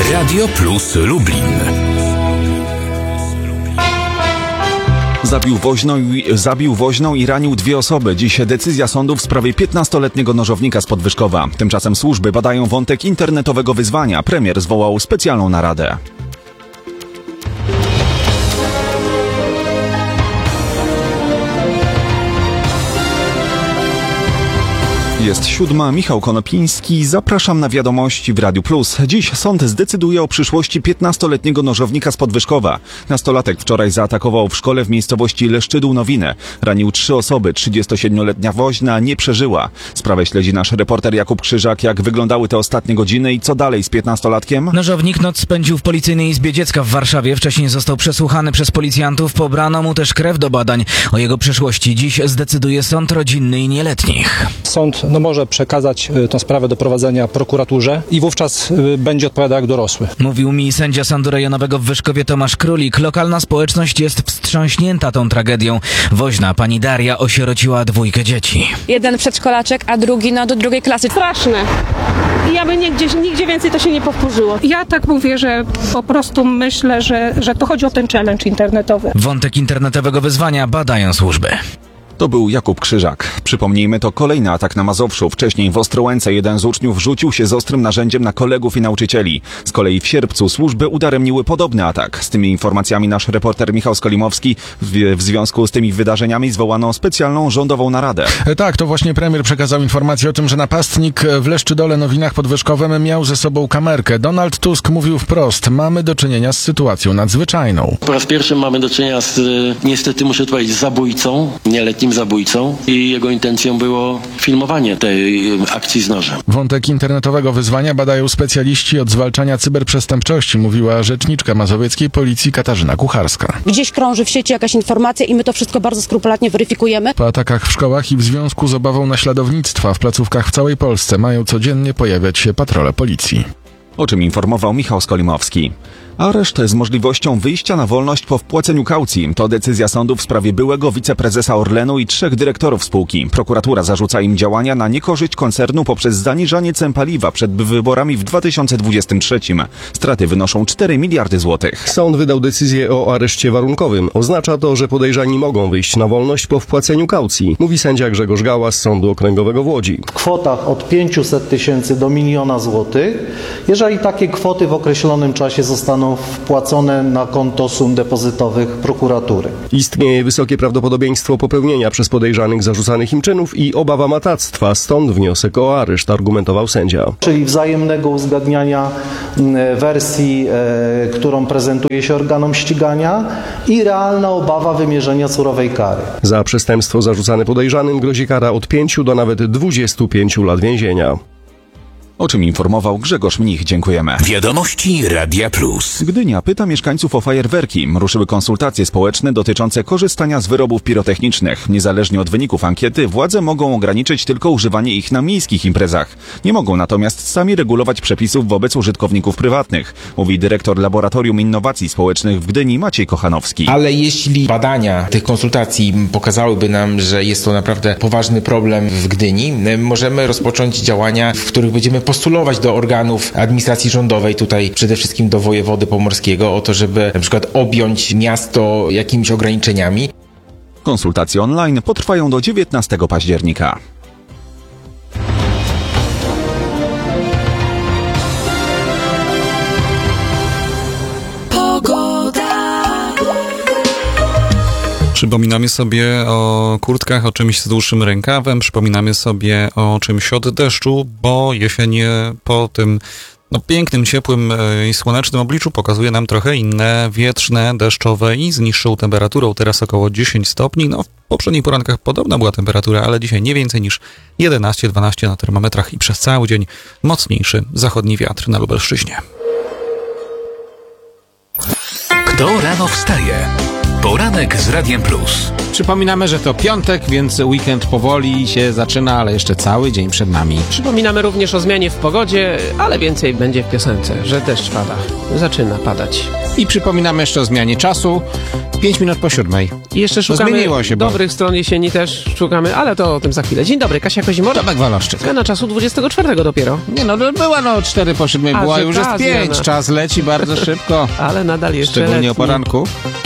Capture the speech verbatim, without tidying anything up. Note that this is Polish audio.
Radio Plus Lublin. Zabił woźną, i, zabił woźną i ranił dwie osoby. Dziś decyzja sądu w sprawie piętnastoletniego nożownika z Podwyżkowa. Tymczasem służby badają wątek internetowego wyzwania. Premier zwołał specjalną naradę. Jest siódma, Michał Konopiński. Zapraszam na wiadomości w Radiu Plus. Dziś sąd zdecyduje o przyszłości piętnastoletniego nożownika z Podwyżkowa. Nastolatek wczoraj zaatakował w szkole w miejscowości Leszczydół-Nowinę. Ranił trzy osoby. trzydziestosiedmioletnia woźna nie przeżyła. Sprawę śledzi nasz reporter Jakub Krzyżak. Jak wyglądały te ostatnie godziny i co dalej z piętnastolatkiem? Nożownik noc spędził w Policyjnej Izbie Dziecka w Warszawie. Wcześniej został przesłuchany przez policjantów. Pobrano mu też krew do badań. O jego przyszłości dziś zdecyduje sąd rodzinny i nieletnich. Sąd no, może przekazać tę sprawę do prowadzenia prokuraturze i wówczas y, będzie odpowiadał jak dorosły. Mówił mi sędzia Sądu Rejonowego w Wyszkowie Tomasz Królik. Lokalna społeczność jest wstrząśnięta tą tragedią. Woźna pani Daria osierociła dwójkę dzieci. Jeden przedszkolaczek, a drugi no do drugiej klasy. Straszne. I aby nigdzie, nigdzie więcej to się nie powtórzyło. Ja tak mówię, że po prostu myślę, że, że to chodzi o ten challenge internetowy. Wątek internetowego wyzwania badają służby. To był Jakub Krzyżak. Przypomnijmy, to kolejny atak na Mazowszu. Wcześniej w Ostrołęce jeden z uczniów rzucił się z ostrym narzędziem na kolegów i nauczycieli. Z kolei w sierpcu służby udaremniły podobny atak. Z tymi informacjami nasz reporter Michał Skolimowski. W, w związku z tymi wydarzeniami zwołano specjalną rządową naradę. Tak, to właśnie premier przekazał informację o tym, że napastnik w Leszczydole-Nowinach Podwyżkowym miał ze sobą kamerkę. Donald Tusk mówił wprost: mamy do czynienia z sytuacją nadzwyczajną. Po raz pierwszy mamy do czynienia z, niestety muszę powiedzieć, zabójcą, nieletnim zabójcą i jego intencją było filmowanie tej akcji z nożem. Wątek internetowego wyzwania badają specjaliści od zwalczania cyberprzestępczości, mówiła rzeczniczka mazowieckiej policji Katarzyna Kucharska. Gdzieś krąży w sieci jakaś informacja i my to wszystko bardzo skrupulatnie weryfikujemy. Po atakach w szkołach i w związku z obawą naśladownictwa w placówkach w całej Polsce mają codziennie pojawiać się patrole policji. O czym informował Michał Skolimowski. Areszt z możliwością wyjścia na wolność po wpłaceniu kaucji. To decyzja sądu w sprawie byłego wiceprezesa Orlenu i trzech dyrektorów spółki. Prokuratura zarzuca im działania na niekorzyść koncernu poprzez zaniżanie cen paliwa przed wyborami w dwa tysiące dwudziestym trzecim. Straty wynoszą cztery miliardy złotych. Sąd wydał decyzję o areszcie warunkowym. Oznacza to, że podejrzani mogą wyjść na wolność po wpłaceniu kaucji, mówi sędzia Grzegorz Gała z Sądu Okręgowego w Łodzi. W kwotach od pięciuset tysięcy do miliona złotych, jeżeli takie kwoty w określonym czasie zostaną wpłacone na konto sum depozytowych prokuratury. Istnieje wysokie prawdopodobieństwo popełnienia przez podejrzanych zarzucanych im czynów i obawa matactwa, stąd wniosek o areszt, argumentował sędzia. Czyli wzajemnego uzgadniania wersji, e, którą prezentuje się organom ścigania i realna obawa wymierzenia surowej kary. Za przestępstwo zarzucane podejrzanym grozi kara od pięciu do nawet dwudziestu pięciu lat więzienia. O czym informował Grzegorz Mnich. Dziękujemy. Wiadomości Radia Plus. Gdynia pyta mieszkańców o fajerwerki. Ruszyły konsultacje społeczne dotyczące korzystania z wyrobów pirotechnicznych. Niezależnie od wyników ankiety, władze mogą ograniczyć tylko używanie ich na miejskich imprezach. Nie mogą natomiast sami regulować przepisów wobec użytkowników prywatnych, mówi dyrektor Laboratorium Innowacji Społecznych w Gdyni Maciej Kochanowski. Ale jeśli badania tych konsultacji pokazałyby nam, że jest to naprawdę poważny problem w Gdyni, możemy rozpocząć działania, w których będziemy postulować do organów administracji rządowej, tutaj przede wszystkim do wojewody pomorskiego, o to, żeby na przykład objąć miasto jakimiś ograniczeniami. Konsultacje online potrwają do dziewiętnastego października. Przypominamy sobie o kurtkach, o czymś z dłuższym rękawem, przypominamy sobie o czymś od deszczu, bo jesień po tym no, pięknym, ciepłym i słonecznym obliczu pokazuje nam trochę inne, wietrzne, deszczowe i z niższą temperaturą. Teraz około dziesięć stopni. No, w poprzednich porankach podobna była temperatura, ale dzisiaj nie więcej niż jedenaście dwanaście na termometrach i przez cały dzień mocniejszy zachodni wiatr na Lubelszczyźnie. Kto rano wstaje? Poranek z Radiem Plus. Przypominamy, że to piątek, więc weekend powoli się zaczyna, ale jeszcze cały dzień przed nami. Przypominamy również o zmianie w pogodzie, ale więcej będzie w piosence, że deszcz pada. Zaczyna padać. I przypominamy jeszcze o zmianie czasu. Pięć minut po siódmej. I jeszcze szukamy zmieniło się, bo... dobrych stron jesieni też szukamy, ale to o tym za chwilę. Dzień dobry, Kasia Kozimor. Tomek Waloszczyk. Zmiana czasu dwudziestego czwartego dopiero. Nie no, była no cztery po siódmej, A, była że już ta jest pięć. zmiana. Czas leci bardzo szybko. Ale nadal jeszcze Szczególnie letni. o poranku.